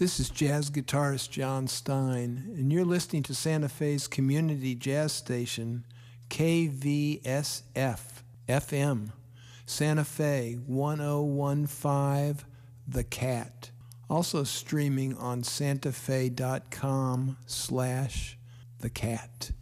This is jazz guitarist John Stein, and you're listening to Santa Fe's community jazz station, KVSF FM, Santa Fe 1015 The Cat. Also streaming on santafe.com/thecat.